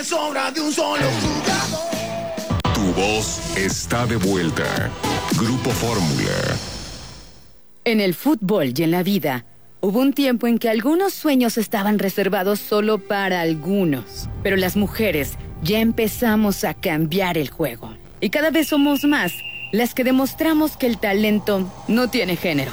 me sobra de un solo jugador. Tu voz está de vuelta. Grupo Fórmula. En el fútbol y en la vida, hubo un tiempo en que algunos sueños estaban reservados solo para algunos. Pero las mujeres ya empezamos a cambiar el juego. Y cada vez somos más las que demostramos que el talento no tiene género.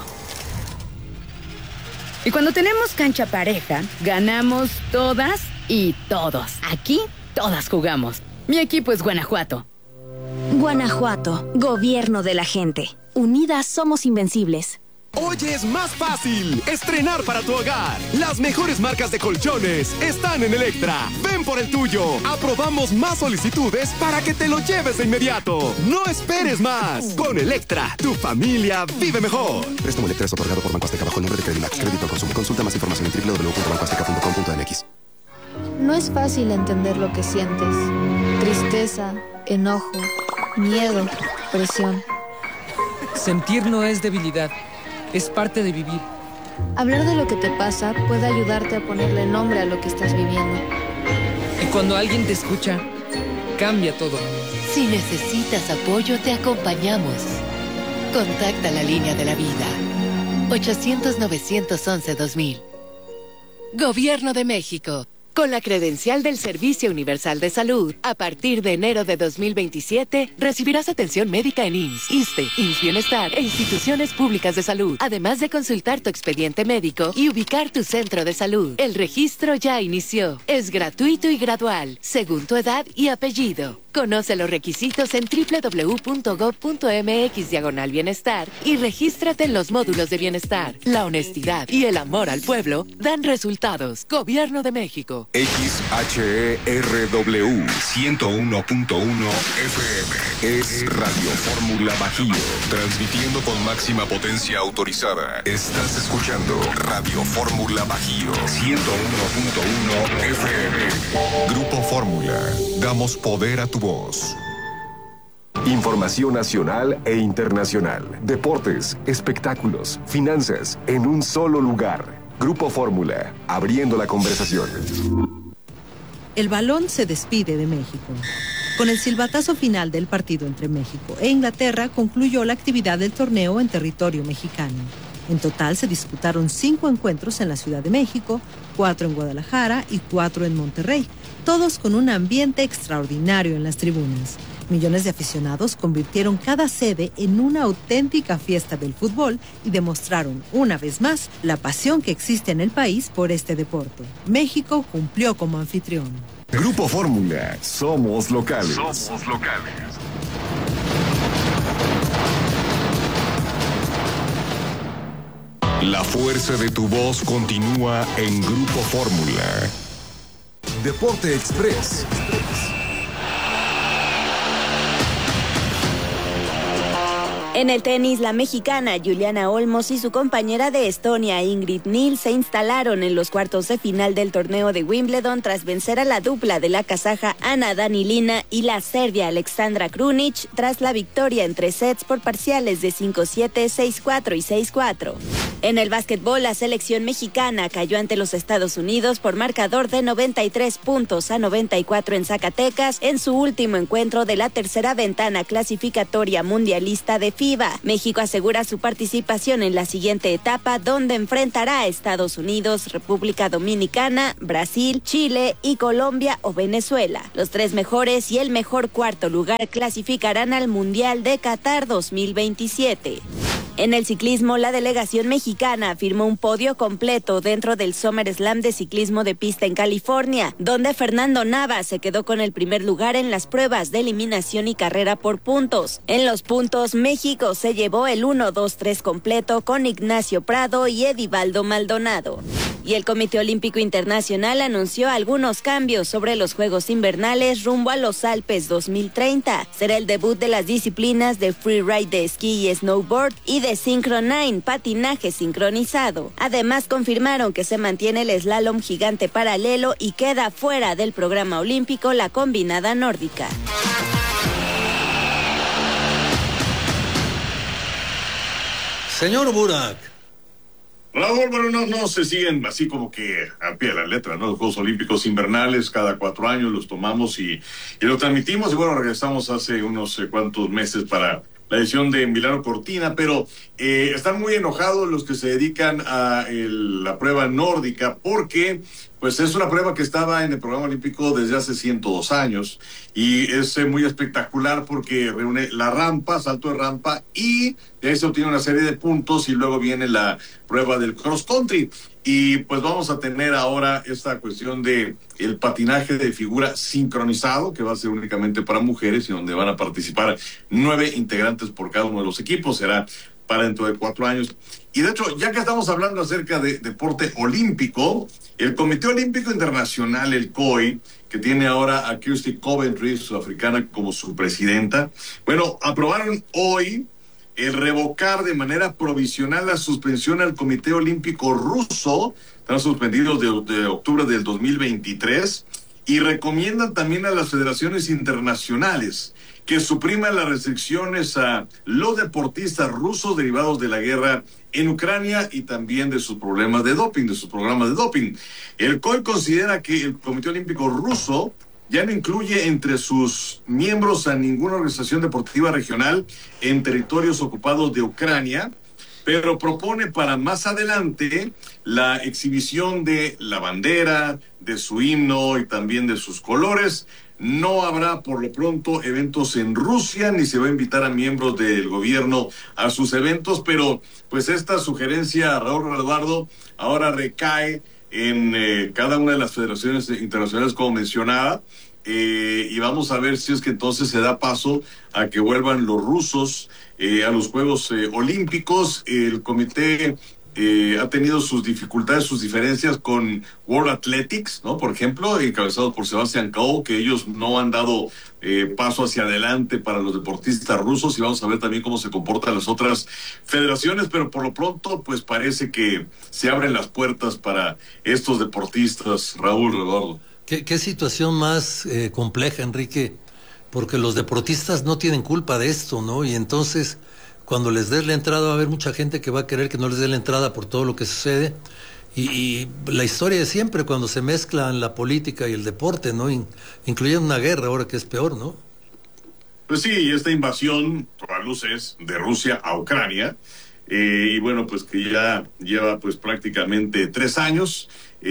Y cuando tenemos cancha pareja, ganamos todas y todos. Aquí, todas jugamos. Mi equipo es Guanajuato. Guanajuato, gobierno de la gente. Unidas somos invencibles. Hoy es más fácil estrenar para tu hogar. Las mejores marcas de colchones están en Electra. Ven por el tuyo. Aprobamos más solicitudes para que te lo lleves de inmediato. No esperes más. Con Electra, tu familia vive mejor. Préstamo Electra es otorgado por Banco Azteca bajo el nombre de Credimax. Crédito al consumo. Consulta más información en www.bancoazteca.com.mx. No es fácil entender lo que sientes. Tristeza, enojo, miedo, presión. Sentir no es debilidad. Es parte de vivir. Hablar de lo que te pasa puede ayudarte a ponerle nombre a lo que estás viviendo. Y cuando alguien te escucha, cambia todo. Si necesitas apoyo, te acompañamos. Contacta la línea de la vida. 800-911-2000. Gobierno de México. Con la credencial del Servicio Universal de Salud, a partir de enero de 2027, recibirás atención médica en IMSS, ISSSTE, IMSS Bienestar e instituciones públicas de salud, además de consultar tu expediente médico y ubicar tu centro de salud. El registro ya inició. Es gratuito y gradual, según tu edad y apellido. Conoce los requisitos en www.gov.mx/bienestar y regístrate en los módulos de bienestar. La honestidad y el amor al pueblo dan resultados. Gobierno de México. XHERW 101.1 FM es Radio Fórmula Bajío, transmitiendo con máxima potencia autorizada. Estás escuchando Radio Fórmula Bajío 101.1 FM. Grupo Fórmula, damos poder a tu voz. Información nacional e internacional, deportes, espectáculos, finanzas, en un solo lugar. Grupo Fórmula, abriendo la conversación. El balón se despide de México. Con el silbatazo final del partido entre México e Inglaterra concluyó la actividad del torneo en territorio mexicano. En total se disputaron 5 encuentros en la Ciudad de México, 4 en Guadalajara y 4 en Monterrey, todos con un ambiente extraordinario en las tribunas. Millones de aficionados convirtieron cada sede en una auténtica fiesta del fútbol y demostraron una vez más la pasión que existe en el país por este deporte. México cumplió como anfitrión. Grupo Fórmula, somos locales. Somos locales. La fuerza de tu voz continúa en Grupo Fórmula. Deporte Express. En el tenis, la mexicana Juliana Olmos y su compañera de Estonia, Ingrid Nil, se instalaron en los cuartos de final del torneo de Wimbledon tras vencer a la dupla de la kazaja Ana Danilina y la serbia Alexandra Krunic tras la victoria en 3 sets por parciales de 5-7, 6-4 y 6-4. En el básquetbol, la selección mexicana cayó ante los Estados Unidos por marcador de 93-94 en Zacatecas en su último encuentro de la tercera ventana clasificatoria mundialista de FIBA. México asegura su participación en la siguiente etapa, donde enfrentará a Estados Unidos, República Dominicana, Brasil, Chile y Colombia o Venezuela. Los 3 mejores y el mejor cuarto lugar clasificarán al Mundial de Qatar 2027. En el ciclismo, la delegación mexicana firmó un podio completo dentro del SummerSlam de ciclismo de pista en California, donde Fernando Nava se quedó con el primer lugar en las pruebas de eliminación y carrera por puntos. En los puntos, México se llevó el 1-2-3 completo con Ignacio Prado y Edivaldo Maldonado. Y el Comité Olímpico Internacional anunció algunos cambios sobre los Juegos Invernales rumbo a los Alpes 2030. Será el debut de las disciplinas de freeride de esquí y snowboard y de Synchro 9, patinaje sincronizado. Además, confirmaron que se mantiene el slalom gigante paralelo y queda fuera del programa olímpico la combinada nórdica. Señor Burak, Raúl, bueno, no se siguen así como que a pie de la letra, ¿no? Los Juegos Olímpicos Invernales, cada 4 años los tomamos y los transmitimos, y bueno, regresamos hace unos cuantos meses para la edición de Milano Cortina, pero están muy enojados los que se dedican a la prueba nórdica, porque pues es una prueba que estaba en el programa olímpico desde hace 102 años, y es muy espectacular porque reúne la rampa, salto de rampa, y de ahí se obtiene una serie de puntos, y luego viene la prueba del cross country. Y pues vamos a tener ahora esta cuestión de el patinaje de figura sincronizado, que va a ser únicamente para mujeres, y donde van a participar 9 integrantes por cada uno de los equipos. Será para dentro de 4 años. Y de hecho, ya que estamos hablando acerca de deporte olímpico, el Comité Olímpico Internacional, el COI, que tiene ahora a Kirsty Coventry, sudafricana, como su presidenta, bueno, aprobaron hoy el revocar de manera provisional la suspensión al Comité Olímpico Ruso. Están suspendidos de octubre del 2023, y recomiendan también a las federaciones internacionales que supriman las restricciones a los deportistas rusos derivados de la guerra en Ucrania y también de sus problemas de doping, de sus programas de doping. El COI considera que el Comité Olímpico Ruso ya no incluye entre sus miembros a ninguna organización deportiva regional en territorios ocupados de Ucrania, pero propone para más adelante la exhibición de la bandera, de su himno y también de sus colores. No habrá por lo pronto eventos en Rusia, ni se va a invitar a miembros del gobierno a sus eventos, pero pues esta sugerencia, Raúl Eduardo, ahora recae en cada una de las federaciones internacionales como mencionaba, y vamos a ver si es que entonces se da paso a que vuelvan los rusos a los Juegos Olímpicos. El comité ha tenido sus dificultades, sus diferencias con World Athletics, ¿no? Por ejemplo, encabezado por Sebastián Coe, que ellos no han dado paso hacia adelante para los deportistas rusos, y vamos a ver también cómo se comportan las otras federaciones, pero por lo pronto, pues parece que se abren las puertas para estos deportistas, Raúl, Eduardo. ¿Qué situación más compleja, Enrique? Porque los deportistas no tienen culpa de esto, ¿no? Y entonces, cuando les des la entrada, va a haber mucha gente que va a querer que no les dé la entrada por todo lo que sucede. Y la historia de siempre, cuando se mezclan la política y el deporte, ¿no? Incluyendo una guerra, ahora que es peor, ¿no? Pues sí, esta invasión, por las luces, de Rusia a Ucrania, y bueno, pues que ya lleva pues prácticamente 3 años,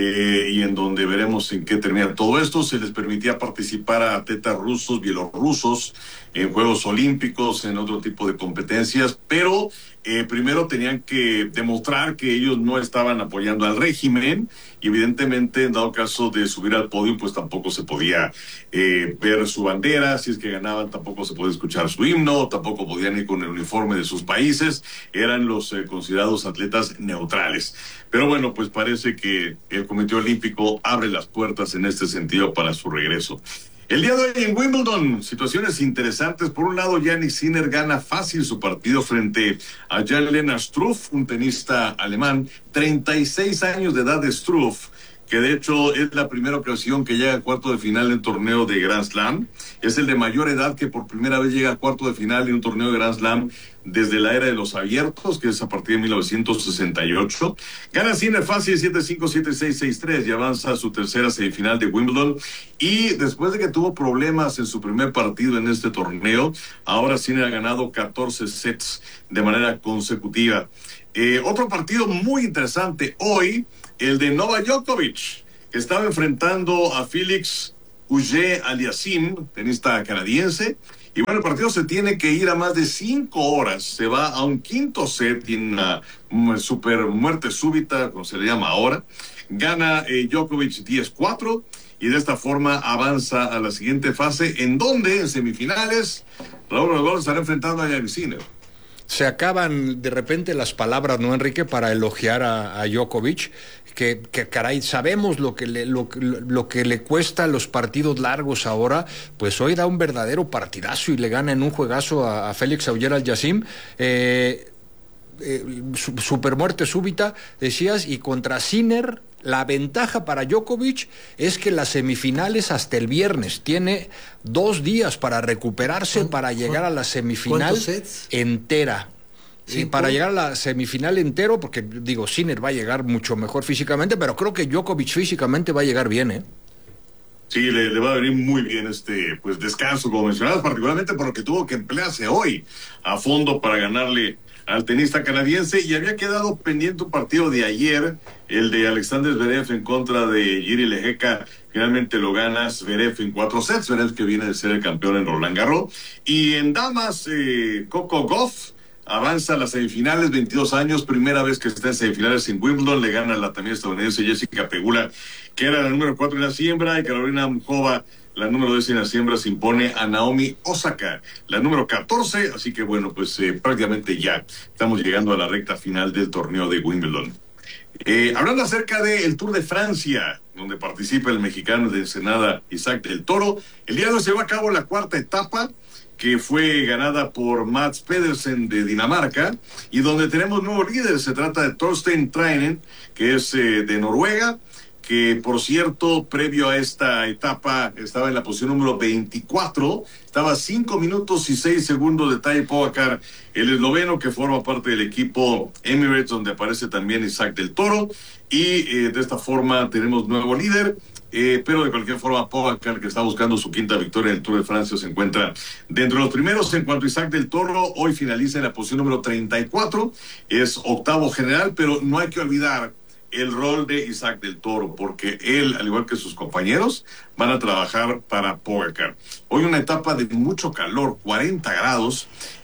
y en donde veremos en qué termina todo esto. Se les permitía participar a atletas rusos, bielorrusos, en Juegos Olímpicos, en otro tipo de competencias, pero primero tenían que demostrar que ellos no estaban apoyando al régimen, y evidentemente, en dado caso de subir al podio, pues tampoco se podía ver su bandera. Si es que ganaban, tampoco se podía escuchar su himno, tampoco podían ir con el uniforme de sus países. Eran los considerados atletas neutrales. Pero bueno, pues parece que el Comité Olímpico abre las puertas en este sentido para su regreso. El día de hoy en Wimbledon, situaciones interesantes. Por un lado, Jannik Sinner gana fácil su partido frente a Jan-Lennart Struff, un tenista alemán, 36 años de edad de Struff, que de hecho es la primera ocasión que llega a cuarto de final en torneo de Grand Slam. Es el de mayor edad que por primera vez llega a cuarto de final en un torneo de Grand Slam desde la era de los abiertos, que es a partir de 1968. Gana Sinner fácil 7-5, 7-6, 6-3 y avanza a su tercera semifinal de Wimbledon. Y después de que tuvo problemas en su primer partido en este torneo, ahora Sinner ha ganado 14 sets de manera consecutiva. Otro partido muy interesante hoy, el de Novak Djokovic, que estaba enfrentando a Félix Auger-Aliassime, tenista canadiense. Y bueno, el partido se tiene que ir a más de 5 horas. Se va a un quinto set en una super muerte súbita, como se le llama ahora. Gana Djokovic 10-4 y de esta forma avanza a la siguiente fase, en donde en semifinales Raúl Rodríguez estará enfrentando a Jannik Sinner. Se acaban de repente las palabras, ¿no, Enrique?, para elogiar a Djokovic, que caray, sabemos lo que le cuesta los partidos largos ahora. Pues hoy da un verdadero partidazo y le gana en un juegazo a Félix Auger-Aliassime. Super muerte súbita, decías, y contra Sinner. La ventaja para Djokovic es que las semifinales hasta el viernes, tiene 2 días para recuperarse, para llegar a la semifinal entera. para llegar a la semifinal entero, porque digo, Sinner va a llegar mucho mejor físicamente, pero creo que Djokovic físicamente va a llegar bien, ¿eh? Sí, le va a venir muy bien pues descanso, como mencionabas, particularmente por lo que tuvo que emplearse hoy a fondo para ganarle al tenista canadiense, y había quedado pendiente un partido de ayer, el de Alexander Zverev en contra de Jiri Lehecka. Finalmente lo gana Zverev en 4 sets, Zverev que viene de ser el campeón en Roland Garros. Y en damas, Coco Gauff avanza a las semifinales, 22 años, primera vez que está en semifinales en Wimbledon, le gana a la también estadounidense Jessica Pegula, que era la número 4 en la siembra, y Carolina Muchova, la número 10 en la siembra, se impone a Naomi Osaka, la número 14, así que bueno, pues prácticamente ya estamos llegando a la recta final del torneo de Wimbledon. Hablando acerca del Tour de Francia, donde participa el mexicano de Ensenada, Isaac del Toro, el día de hoy se llevó a cabo la cuarta etapa, que fue ganada por Mats Pedersen de Dinamarca, y donde tenemos nuevo líder. Se trata de Thorstein Trainen, que es de Noruega, que por cierto, previo a esta etapa, estaba en la posición número 24, estaba 5 minutos y 6 segundos de Tadej Pogačar, el esloveno que forma parte del equipo Emirates, donde aparece también Isaac del Toro, y de esta forma tenemos nuevo líder. Pero de cualquier forma, Pogačar, que está buscando su quinta victoria en el Tour de Francia, se encuentra dentro de los primeros. En cuanto a Isaac del Toro, hoy finaliza en la posición número 34, es octavo general, pero no hay que olvidar el rol de Isaac del Toro, porque él, al igual que sus compañeros, van a trabajar para Pogačar. Hoy una etapa de mucho calor, 40 grados,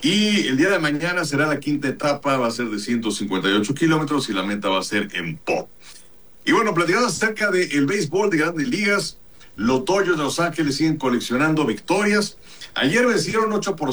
y el día de mañana será la quinta etapa, va a ser de 158 kilómetros, y la meta va a ser en Po. Y bueno, platicando acerca del béisbol de Grandes Ligas, los Dodgers de Los Ángeles siguen coleccionando victorias. Ayer vencieron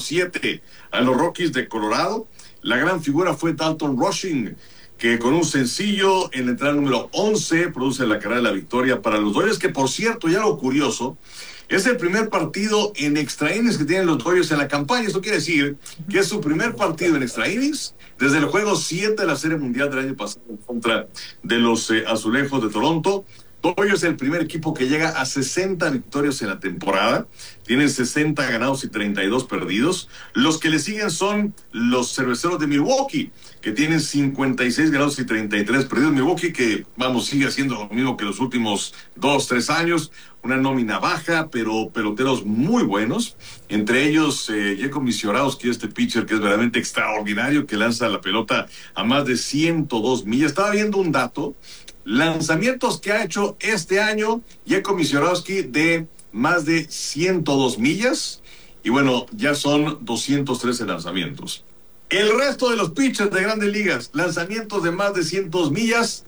8-7 a los Rockies de Colorado. La gran figura fue Dalton Rushing, que con un sencillo en la entrada número 11 produce la carrera de la victoria para los Dodgers, que por cierto, ya lo curioso, es el primer partido en extra innings que tienen los Dodgers en la campaña. Esto quiere decir que es su primer partido en extra innings desde el juego 7 de la Serie Mundial del año pasado en contra de los Azulejos de Toronto. Dodgers es el primer equipo que llega a 60 victorias en la temporada. Tienen 60 ganados y 32 perdidos. Los que le siguen son los Cerveceros de Milwaukee, que tienen 56 ganados y 33 perdidos. Milwaukee, que sigue haciendo lo mismo que los últimos 2-3 años. Una nómina baja, pero peloteros muy buenos. Entre ellos, Jacob Misiorowski, este pitcher que es verdaderamente extraordinario, que lanza la pelota a más de 102 millas. Estaba viendo un dato. Lanzamientos que ha hecho este año Jacob Misiorowski de más de 102 millas, y bueno, ya son 213 lanzamientos. El resto de los pitchers de Grandes Ligas, lanzamientos de más de 102 millas,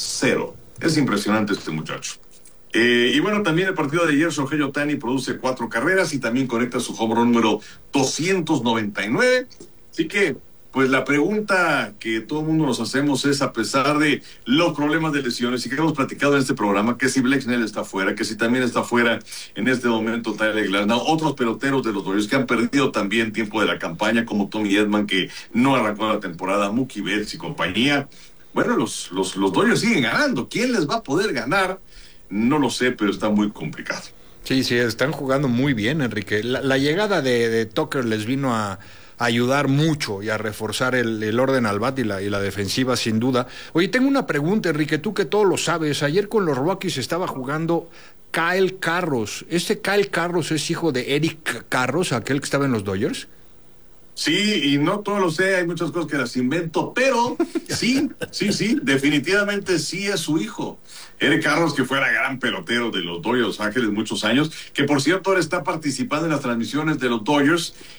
0. Es impresionante este muchacho. Y bueno, también el partido de ayer, Shohei Ohtani produce 4 carreras y también conecta su home run número 299. Así que pues la pregunta que todo el mundo nos hacemos es, a pesar de los problemas de lesiones y que hemos platicado en este programa, que si Blake Snell está fuera, que si también está fuera en este momento Tyler Glasnow, otros peloteros de los Dodgers que han perdido también tiempo de la campaña, como Tommy Edman, que no arrancó la temporada, Mookie Betts y compañía. Bueno, los Dodgers siguen ganando. ¿Quién les va a poder ganar? No lo sé, pero está muy complicado. Sí, están jugando muy bien, Enrique. La llegada de Tucker les vino a ayudar mucho y a reforzar el orden al bat y la defensiva, sin duda. Oye, tengo una pregunta, Enrique, tú que todo lo sabes. Ayer con los Rockies estaba jugando Kyle Carros. ¿Este Kyle Carros es hijo de Eric Carros, aquel que estaba en los Dodgers? Sí, y no todo lo sé, hay muchas cosas que las invento, pero sí, definitivamente sí es su hijo. Eric Carros, que fuera gran pelotero de los Dodgers de Los Ángeles muchos años, que por cierto ahora está participando en las transmisiones de los Dodgers